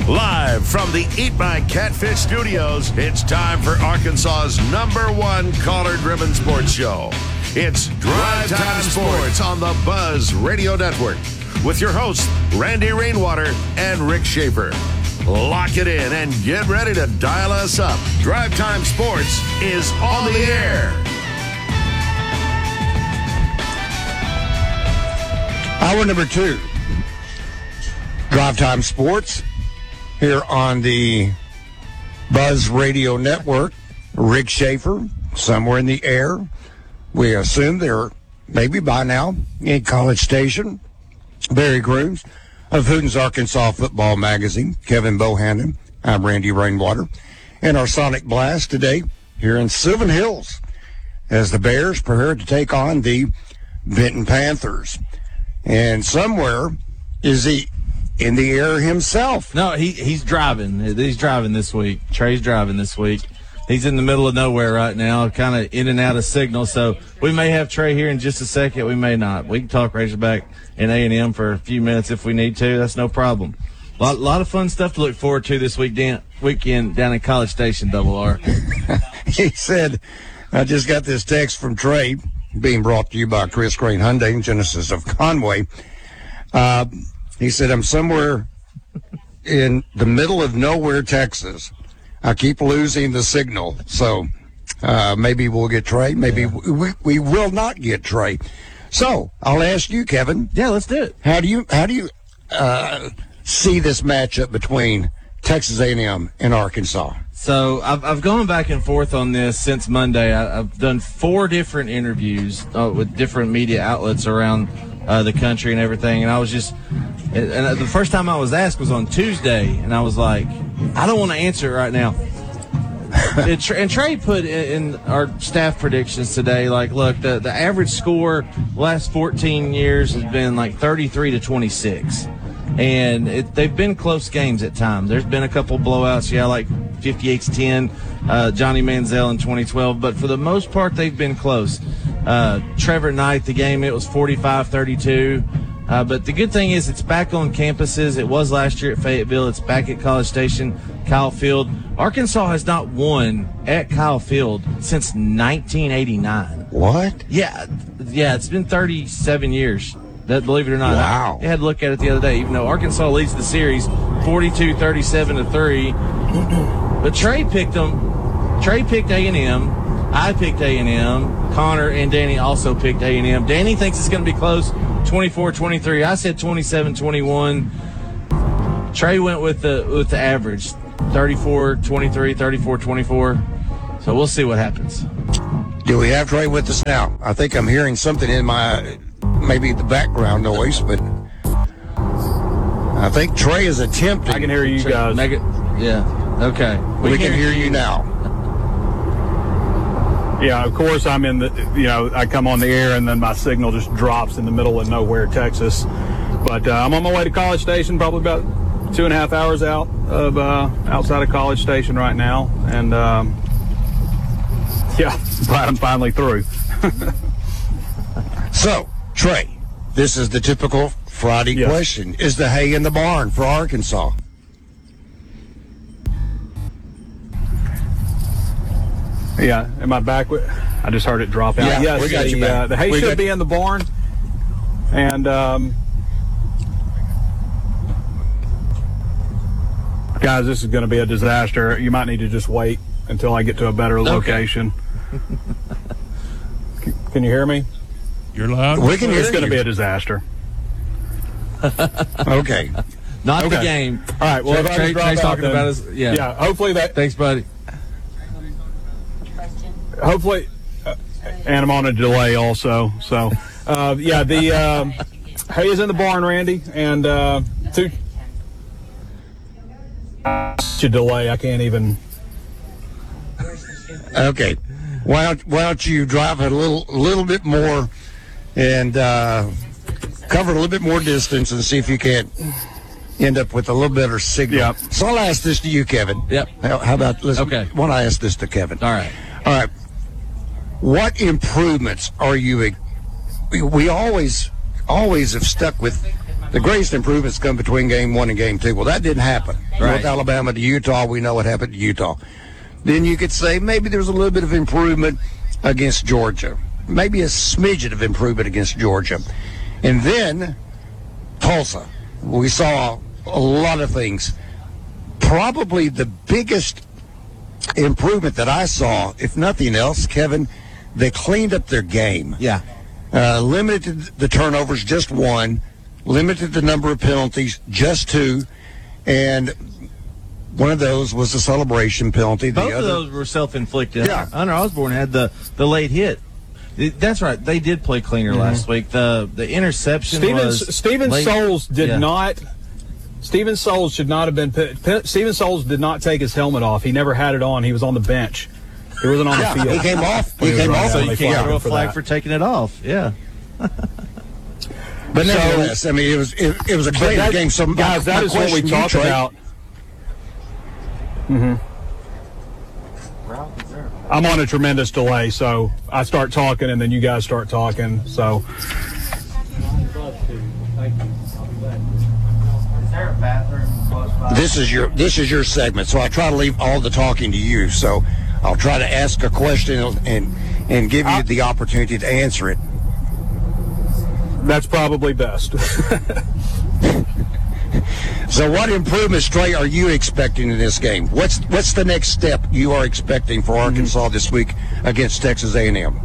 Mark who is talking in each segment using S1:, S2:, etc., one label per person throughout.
S1: Live from the Eat My Catfish studios, it's time for Arkansas's #1 caller-driven sports show. It's Drive Time Sports on the Buzz Radio Network with your hosts, Randy Rainwater and Rick Schaefer. Lock it in and get ready to dial us up. Drive Time Sports is on the air.
S2: Hour number 2, Drive Time Sports, here on the Buzz Radio Network. Rick Schaefer, somewhere in the air. We assume they're maybe by now in College Station. Barry Grooms of Hooten's Arkansas Football Magazine. Kevin Bohannon. I'm Randy Rainwater. And our Sonic Blast today here in Sylvan Hills as the Bears prepare to take on the Benton Panthers. And somewhere is he in the air himself.
S3: No, he's driving. He's driving this week. Trey's driving this week. He's in the middle of nowhere right now, kind of in and out of signal. So we may have Trey here in just a second. We may not. We can talk Razorback and A&M for a few minutes if we need to. That's no problem. A lot of fun stuff to look forward to this weekend down in College Station, Double R.
S2: He said, I just got this text from Trey, being brought to you by Chris Crane Hyundai and Genesis of Conway. He said, I'm somewhere in the middle of nowhere, Texas. I keep losing the signal. So maybe we'll get Trey. Maybe we will not get Trey. So I'll ask you, Kevin.
S3: Yeah, let's do it.
S2: How do you see this matchup between Texas A&M and Arkansas?
S3: So I've gone back and forth on this since Monday. I've done 4 different interviews with different media outlets around the country and everything. And I was just, and the first time I was asked was on Tuesday, and I was like, I don't want to answer it right now. And Trey put in our staff predictions today, like, look, the average score last 14 years has been like 33-26. And they've been close games at times. There's been a couple blowouts, like 58-10, Johnny Manziel in 2012. But for the most part, they've been close. Trevor Knight, the game, it was 45-32. But the good thing is it's back on campuses. It was last year at Fayetteville. It's back at College Station, Kyle Field. Arkansas has not won at Kyle Field since 1989.
S2: What?
S3: Yeah, it's been 37 years. That, believe it or not.
S2: Wow.
S3: I had to look at it the other day. Even though Arkansas leads the series 42-37-3. But Trey picked them. Trey picked A&M. I picked A&M. Connor and Danny also picked A&M. Danny thinks it's going to be close, 24-23. I said 27-21. Trey went with the average, 34-23, 34-24. So we'll see what happens.
S2: Do we have Trey with us now? I think I'm hearing something in maybe the background noise, but I think Trey is attempting.
S4: I can hear you guys.
S3: Yeah. Okay.
S2: We can hear you now.
S4: Yeah, of course, I'm in the, I come on the air and then my signal just drops in the middle of nowhere, Texas. But I'm on my way to College Station, probably about 2.5 hours outside of College Station right now. And, glad I'm finally through.
S2: So, Trey, this is the typical Friday question. Is the hay in the barn for Arkansas?
S4: Yeah, am I back? I just heard it drop out.
S2: Yeah,
S4: yes,
S2: we got you back.
S4: The hay should be in the barn. And, guys, this is going to be a disaster. You might need to just wait until I get to a better location. Can you hear me?
S5: You're loud.
S2: We can hear you.
S4: It's going to be a disaster.
S2: Okay.
S3: Not the game.
S4: All right. Well,
S3: Trey's talking about us. Yeah.
S4: Yeah. Hopefully that.
S3: Thanks, buddy.
S4: Hopefully, and I'm on a delay also. So, the hay is in the barn, Randy, and to delay, I can't even.
S2: Okay. Why don't you drive a little bit more and cover a little bit more distance and see if you can't end up with a little better signal.
S4: Yep.
S2: So I'll ask this to you, Kevin.
S3: Yep.
S2: How about, listen,
S3: okay.
S2: Why don't I ask this to Kevin?
S3: All right.
S2: What improvements are you? We always have stuck with the greatest improvements come between game 1 and game 2. Well, that didn't happen.
S3: Right.
S2: North Alabama to Utah, we know what happened to Utah. Then you could say maybe there's a little bit of improvement against Georgia. Maybe a smidgen of improvement against Georgia. And then Tulsa. We saw a lot of things. Probably the biggest improvement that I saw, if nothing else, Kevin, they cleaned up their game.
S3: Yeah.
S2: Limited the turnovers, just 1. Limited the number of penalties, just 2. And one of those was the celebration penalty.
S3: Both of those were self-inflicted.
S2: Yeah.
S3: Hunter Osborne had the late hit. That's right. They did play cleaner last week. The interception
S4: Steven
S3: late.
S4: Souls did not. Steven Souls should not have been. Steven Souls did not take his helmet off. He never had it on. He was on the bench. He wasn't on the field.
S2: He came off.
S4: He came off.
S3: So you can't throw a
S4: for
S3: flag
S4: that.
S3: for taking it off. Yeah.
S2: But nevertheless, I mean, it was a cleaner game. So
S4: guys, that is what we talk about. Mm-hmm. I'm on a tremendous delay, so I start talking and then you guys start talking. So.
S2: This is your segment, so I try to leave all the talking to you. So I'll try to ask a question and give you the opportunity to answer it.
S4: That's probably best.
S2: So what improvements, Trey, are you expecting in this game? What's the next step you are expecting for Arkansas this week against Texas A&M?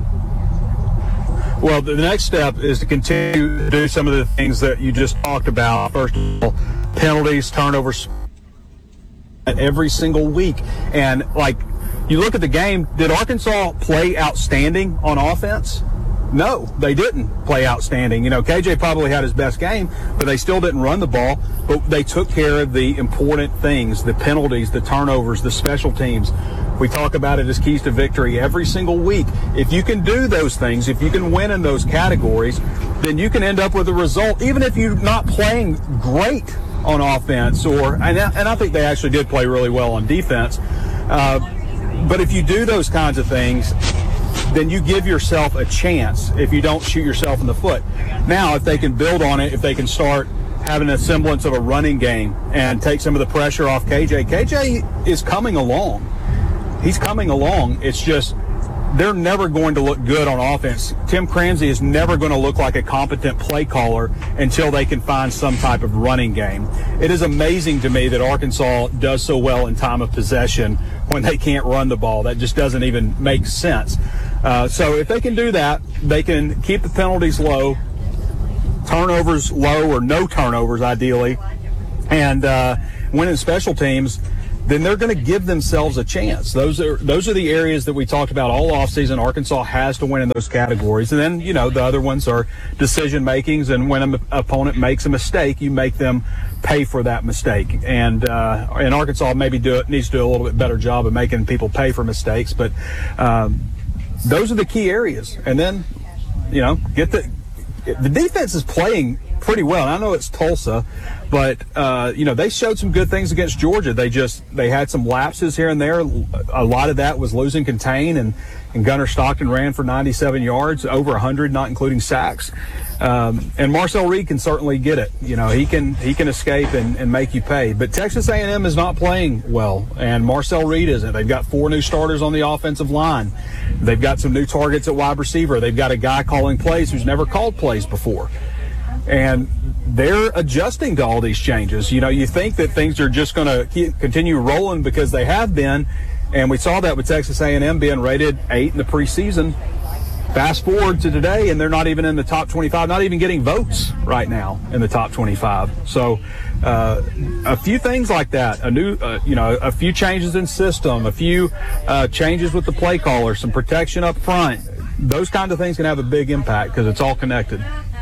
S4: Well, the next step is to continue to do some of the things that you just talked about. First of all, penalties, turnovers every single week. And, like, you look at the game, did Arkansas play outstanding on offense? No, they didn't play outstanding. You know, KJ probably had his best game, but they still didn't run the ball. But they took care of the important things, the penalties, the turnovers, the special teams. We talk about it as keys to victory every single week. If you can do those things, if you can win in those categories, then you can end up with a result, even if you're not playing great on offense. And I think they actually did play really well on defense. But if you do those kinds of things, then you give yourself a chance if you don't shoot yourself in the foot. Now, if they can build on it, if they can start having a semblance of a running game and take some of the pressure off KJ. KJ is coming along. He's coming along. It's just they're never going to look good on offense. Tim Cranzy is never going to look like a competent play caller until they can find some type of running game. It is amazing to me that Arkansas does so well in time of possession when they can't run the ball. That just doesn't even make sense. So if they can do that, they can keep the penalties low, turnovers low or no turnovers ideally, and win in special teams, then they're going to give themselves a chance. Those are the areas that we talked about all offseason. Arkansas has to win in those categories. And then, you know, the other ones are decision makings, and when an opponent makes a mistake, you make them pay for that mistake. And Arkansas maybe needs to do a little bit better job of making people pay for mistakes. But those are the key areas. And then, you know, the defense is playing pretty well. I know it's Tulsa, but you know, they showed some good things against Georgia. They had some lapses here and there. A lot of that was losing contain, and Gunnar Stockton ran for 97 yards, over 100, not including sacks. And Marcel Reed can certainly get it. You know, he can escape and make you pay. But Texas A&M is not playing well, and Marcel Reed isn't. They've got 4 new starters on the offensive line. They've got some new targets at wide receiver. They've got a guy calling plays who's never called plays before. And they're adjusting to all these changes. You know, you think that things are just going to continue rolling because they have been, and we saw that with Texas A&M being rated 8 in the preseason. Fast forward to today, and they're not even in the top 25, not even getting votes right now in the top 25. So a few things like that, a few changes in system, a few changes with the play caller, some protection up front. Those kinds of things can have a big impact because it's all connected.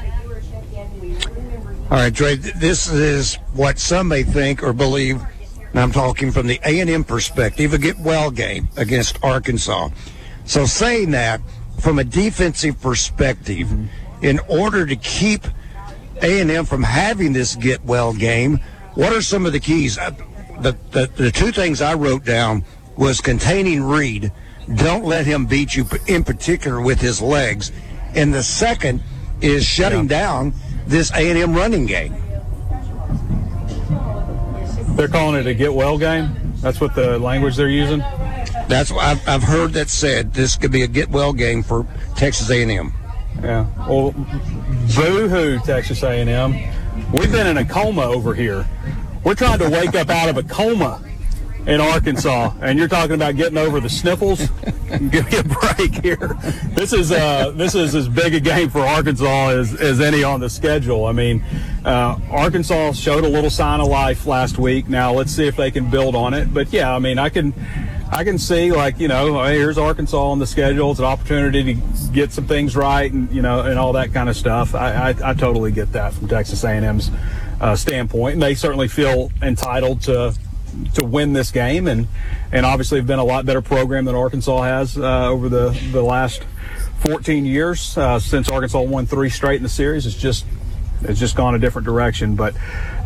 S2: All right, Dre, this is what some may think or believe, and I'm talking from the A&M perspective, a get-well game against Arkansas. So saying that, from a defensive perspective, in order to keep A&M from having this get-well game, what are some of the keys? The 2 things I wrote down was containing Reed. Don't let him beat you, in particular with his legs. And the second is shutting down this A&M running game.
S4: They're calling it a get-well game? That's what the language they're using?
S2: That's what I've heard that said. This could be a get-well game for Texas A&M.
S4: Yeah. Well, boo-hoo, Texas A&M. We've been in a coma over here. We're trying to wake up out of a coma in Arkansas, and you're talking about getting over the sniffles. Give me a break here. This is as big a game for Arkansas as any on the schedule. I mean, Arkansas showed a little sign of life last week. Now let's see if they can build on it. But yeah, I mean, I can see, like, you know, hey, here's Arkansas on the schedule. It's an opportunity to get some things right, and you know, and all that kind of stuff. I totally get that from Texas A&M's standpoint, and they certainly feel entitled to win this game, and obviously have been a lot better program than Arkansas has over the last 14 years since Arkansas won 3 straight in the series. It's just gone a different direction. But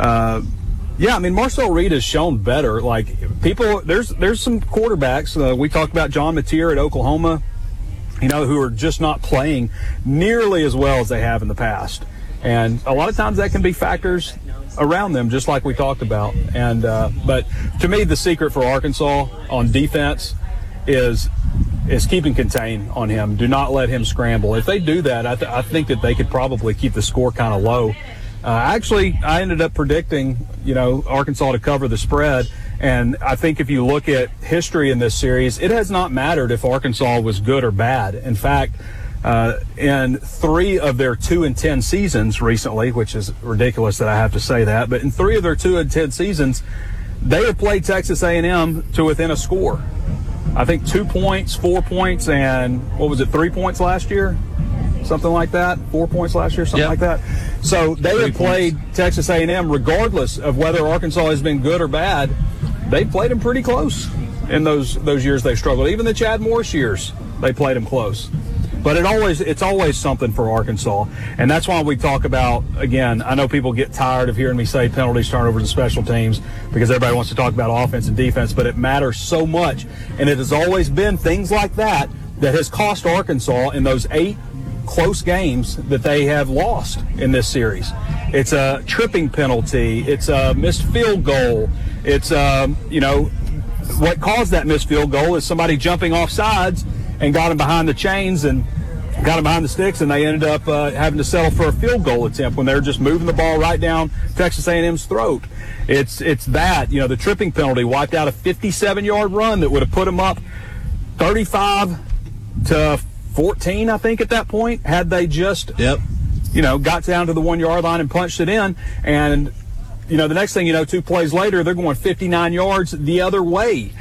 S4: yeah, I mean, Marcel Reed has shown better. Like, people, there's some quarterbacks. We talked about John Mateer at Oklahoma, you know, who are just not playing nearly as well as they have in the past. And a lot of times that can be factors around them, just like we talked about. And but to me, the secret for Arkansas on defense is keeping contain on him. Do not let him scramble. If they do that, I think that they could probably keep the score kind of low. Actually, I ended up predicting, you know, Arkansas to cover the spread. And I think if you look at history in this series, it has not mattered if Arkansas was good or bad. In fact, in 3 of their 2-10 seasons recently, which is ridiculous that I have to say that, but in 3 of their 2-10 seasons, they have played Texas A&M to within a score. I think 2 points, 4 points, and 3 points last year? Something like that. 4 points last year, something like that. So they have played Texas A&M regardless of whether Arkansas has been good or bad. They've played them pretty close in those years they struggled. Even the Chad Morris years, they played them close. But it's always something for Arkansas. And that's why we talk about, again, I know people get tired of hearing me say penalties, turnovers, and special teams because everybody wants to talk about offense and defense, but it matters so much. And it has always been things like that that has cost Arkansas in those 8 close games that they have lost in this series. It's a tripping penalty. It's a missed field goal. It's, you know, what caused that missed field goal is somebody jumping off sides and got him behind the chains and got him behind the sticks, and they ended up having to settle for a field goal attempt when they were just moving the ball right down Texas A&M's throat. It's that, you know, the tripping penalty wiped out a 57-yard run that would have put them up 35-14, I think, at that point, had they just, you know, got down to the 1-yard line and punched it in. And, you know, the next thing you know, 2 plays later, they're going 59 yards the other way.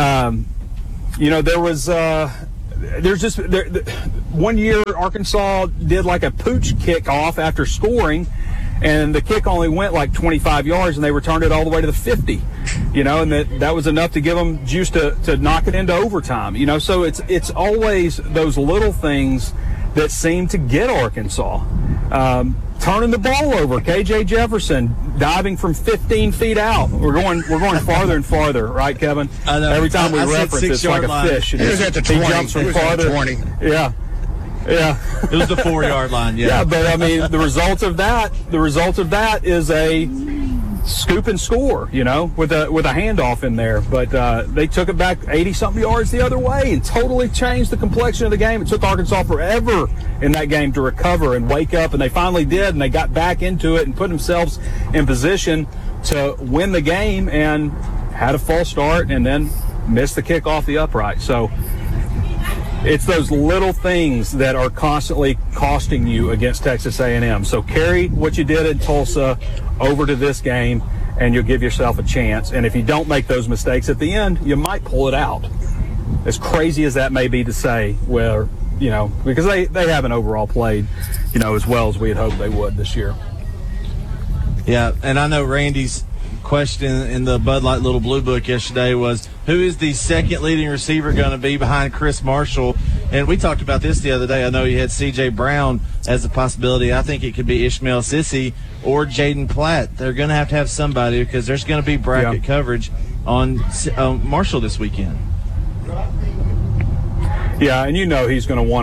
S4: You know, there's just 1 year Arkansas did like a pooch kickoff after scoring, and the kick only went like 25 yards, and they returned it all the way to the 50. You know, and that was enough to give them juice to knock it into overtime. You know, so it's always those little things that seem to get Arkansas. Turning the ball over, KJ Jefferson diving from 15 feet out. We're going farther and farther, right, Kevin?
S3: I know.
S4: Every time we reference it's like a fish.
S2: He was at the 20.
S4: He jumps from farther.
S2: 20.
S4: Yeah. It
S3: was the 4-yard line.
S4: Yeah, but I mean, the result of that is a scoop and score, you know, with a handoff in there. But they took it back 80-something yards the other way and totally changed the complexion of the game. It took Arkansas forever in that game to recover and wake up, and they finally did, and they got back into it and put themselves in position to win the game, and had a false start and then missed the kick off the upright. So it's those little things that are constantly costing you against Texas A&M. So carry what you did in Tulsa over to this game, and you'll give yourself a chance. And if you don't make those mistakes at the end, you might pull it out. As crazy as that may be to say, where, you know, because they haven't overall played, you know, as well as we had hoped they would this year.
S3: Yeah, and I know Randy's question in the Bud Light Little Blue Book yesterday was, who is the second leading receiver going to be behind Chris Marshall? And we talked about this the other day. I know you had C.J. Brown as a possibility. I think it could be Ishmael Sissy or Jaden Platt. They're going to have somebody, because there's going to be bracket coverage on Marshall this weekend.
S4: Yeah, and you know he's going to want to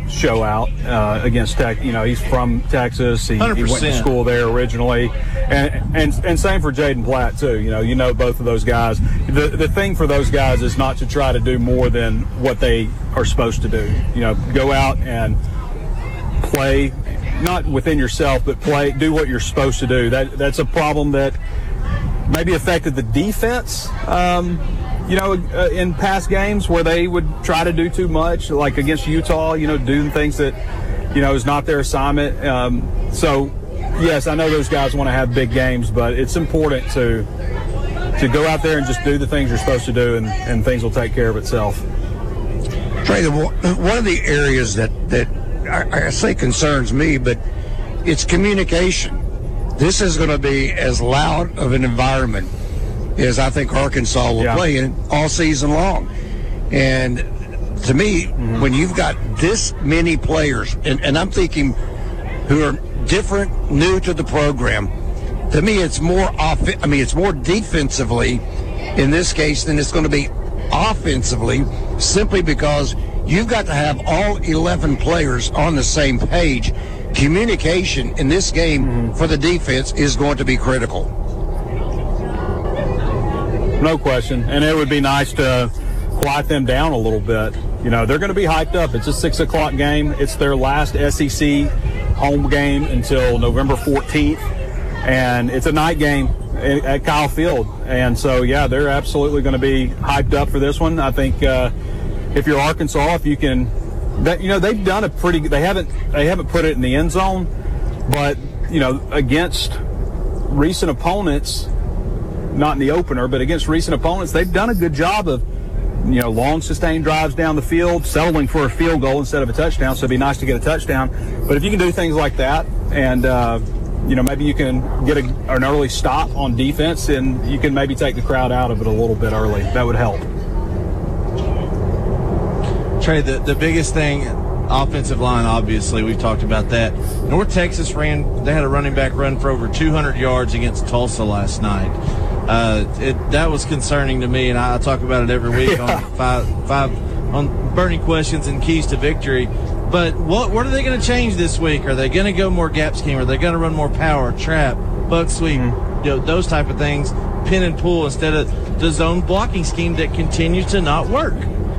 S4: show out against Tech. You know, he's from Texas. He went to school there originally, and same for Jaden Platt too. You know both of those guys. The thing for those guys is not to try to do more than what they are supposed to do. You know, go out and play, not within yourself, but do what you're supposed to do. That's a problem that maybe affected the defense. In past games where they would try to do too much, like against Utah, doing things that, is not their assignment. So, yes, I know those guys want to have big games, but it's important to go out there and just do the things you're supposed to do, and things will take care of itself.
S2: Trey, one of the areas that I say concerns me, but it's communication. This is going to be as loud of an environment as I think Arkansas will play in all season long. And to me, when you've got this many players, and I'm thinking who are different, new to the program, to me it's more it's more defensively in this case than it's going to be offensively, simply because you've got to have all 11 players on the same page. Communication in this game for the defense is going to be critical.
S4: No question. And it would be nice to quiet them down a little bit. They're going to be hyped up. It's a 6 o'clock game. It's their last SEC home game until November 14th. And it's a night game at Kyle Field. And so, yeah, they're absolutely going to be hyped up for this one. I think if you're Arkansas, if you can, they've done a pretty good, they haven't put it in the end zone, but, against recent opponents, not in the opener, but against recent opponents, they've done a good job of, long sustained drives down the field, settling for a field goal instead of a touchdown. So it'd be nice to get a touchdown. But if you can do things like that, and maybe you can get an early stop on defense, and you can maybe take the crowd out of it a little bit early. That would help.
S3: Trey, the biggest thing, offensive line, obviously, we've talked about that. North Texas they had a running back run for over 200 yards against Tulsa last night. That was concerning to me, and I talk about it every week on five on Burning Questions and Keys to Victory. But what are they going to change this week? Are they going to go more gap scheme? Are they going to run more power, trap, buck sweep, those type of things, pin and pull instead of the zone blocking scheme that continues to not work?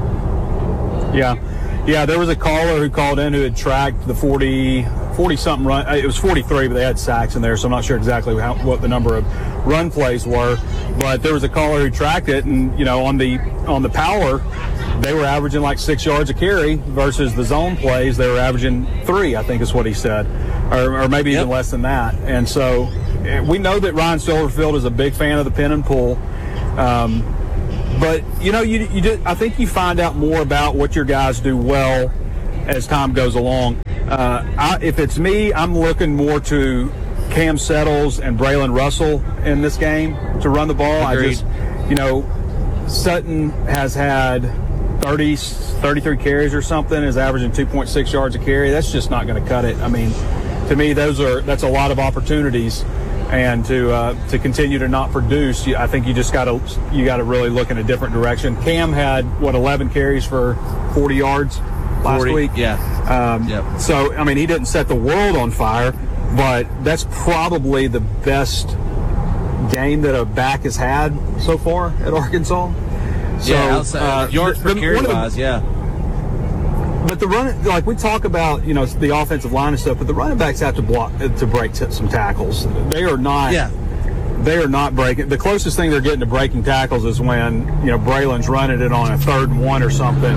S4: Yeah, there was a caller who called in who had tracked the 40-something run. It was 43, but they had sacks in there, so I'm not sure exactly what the number of run plays were. But there was a caller who tracked it, and on the power, they were averaging like 6 yards a carry versus the zone plays, they were averaging 3, I think is what he said, or maybe even less than that. And so we know that Ryan Silverfield is a big fan of the pin and pull. But, I think you find out more about what your guys do well as time goes along. If it's me, I'm looking more to Cam Settles and Braylon Russell in this game to run the ball.
S3: Agreed.
S4: Sutton has had 33 carries or something, is averaging 2.6 yards a carry. That's just not going to cut it. I mean, to me, that's a lot of opportunities. And to continue to not produce, I think you got to really look in a different direction. Cam had 11 carries for 40 yards last week.
S3: Yeah.
S4: So I mean, he didn't set the world on fire, but that's probably the best game that a back has had so far at Arkansas. So
S3: yards per carry wise,
S4: But the run, like we talk about, the offensive line and stuff, but the running backs have to break some tackles. They are not.
S3: Yeah.
S4: They are not breaking. The closest thing they're getting to breaking tackles is when Braylon's running it on a 3rd and 1 or something.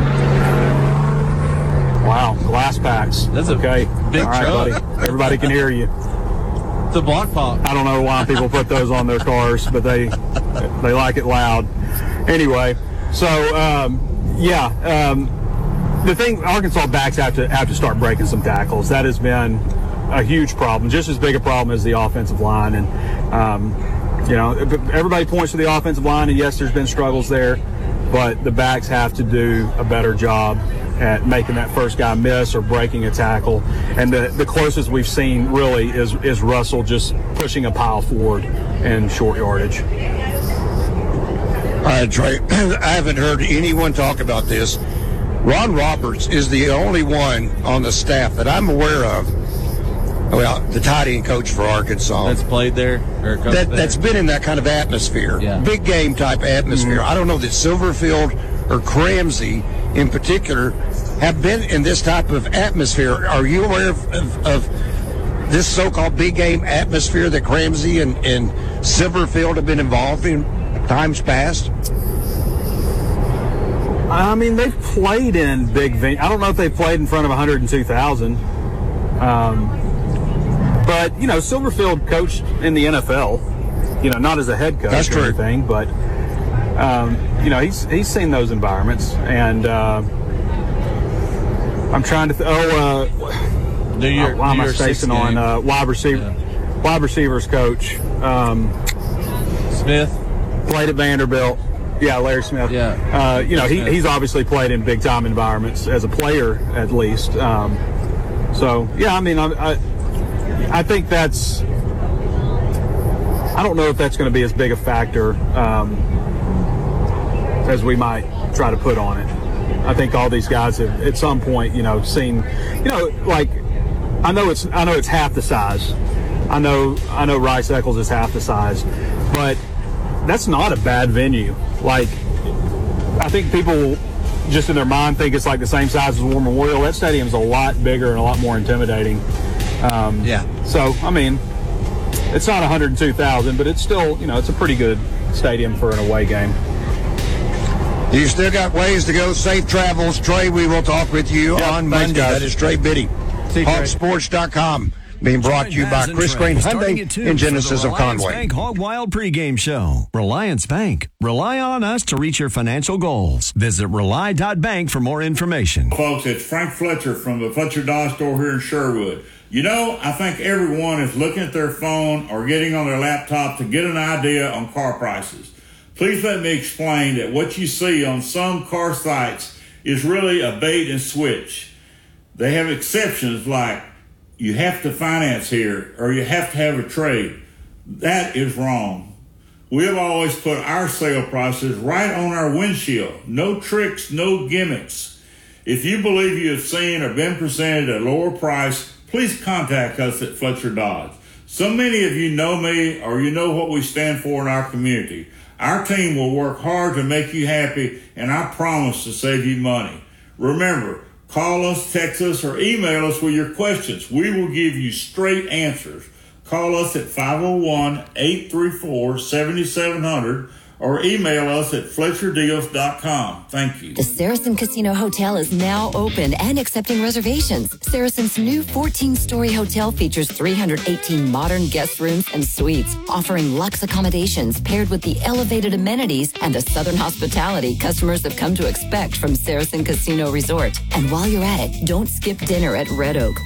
S4: Wow, glass packs.
S3: That's okay. Big
S4: all right,
S3: truck.
S4: Buddy. Everybody can hear you.
S3: The block pop.
S4: I don't know why people put those on their cars, but they like it loud. Anyway, so the thing, Arkansas backs have to start breaking some tackles. That has been a huge problem, just as big a problem as the offensive line. And everybody points to the offensive line, and yes, there's been struggles there, but the backs have to do a better job at making that first guy miss or breaking a tackle. And the closest we've seen really is Russell just pushing a pile forward in short yardage.
S2: All right, Trey, I haven't heard anyone talk about this, Ron Roberts is the only one on the staff that I'm aware of, well, the tight end coach for Arkansas,
S3: That's played there? Or coached there?
S2: that's been in that kind of atmosphere,
S3: Yeah.
S2: big game type atmosphere. I don't know that Silverfield or Cramsey in particular have been in this type of atmosphere. Are you aware of this so-called big game atmosphere that Cramsey and Silverfield have been involved in times past?
S4: I mean, they've played in big venues. I don't know if they've played in front of 102,000. But, you know, Silverfield coached in the NFL, you know, not as a head coach
S2: That's
S4: or
S2: true.
S4: anything, but, you know, he's seen those environments. And I'm trying to
S3: New York,
S4: why am
S3: New
S4: I
S3: York Six
S4: spacing on
S3: game.
S4: wide receivers coach?
S3: Smith?
S4: Played at Vanderbilt. Yeah, Larry Smith.
S3: Yeah.
S4: You know,
S3: Smith.
S4: he's obviously played in big time environments as a player, at least. So yeah, I mean, I think that's. I don't know if that's going to be as big a factor as we might try to put on it. I think all these guys have, at some point, you know, seen, you know, like I know it's half the size. I know Rice Eccles is half the size, but that's not a bad venue. Like, I think people just in their mind think it's like the same size as War Memorial. That stadium's a lot bigger and a lot more intimidating.
S3: Yeah.
S4: So, I mean, it's not 102,000, but it's still, you know, it's a pretty good stadium for an away game.
S2: You still got ways to go. Safe travels. Trey, we will talk with you
S4: Yep,
S2: on
S4: thanks,
S2: Monday.
S4: guys.
S2: That is Trey Biddy.
S3: See you, Trey.
S2: Hogsports.com. Being brought to you by Chris Crane Hyundai and Genesis of
S5: Reliance
S2: Conway.
S5: Bank Hog Wild pregame show. Reliance Bank. Rely on us to reach your financial goals. Visit rely.bank for more information.
S6: Folks, it's Frank Fletcher from the Fletcher Dodge store here in Sherwood. You know, I think everyone is looking at their phone or getting on their laptop to get an idea on car prices. Please let me explain that what you see on some car sites is really a bait and switch. They have exceptions like you have to finance here or you have to have a trade. That is wrong. We have always put our sale prices right on our windshield. No tricks, no gimmicks. If you believe you have seen or been presented at a lower price, please contact us at Fletcher Dodge. So many of you know me or you know what we stand for in our community. Our team will work hard to make you happy, and I promise to save you money. Remember, call us, text us, or email us with your questions. We will give you straight answers. Call us at 501-834-7700 or email us at FletcherDeals.com. Thank you.
S7: The Saracen Casino Hotel is now open and accepting reservations. Saracen's new 14-story hotel features 318 modern guest rooms and suites, offering luxe accommodations paired with the elevated amenities and the Southern hospitality customers have come to expect from Saracen Casino Resort. And while you're at it, don't skip dinner at Red Oak,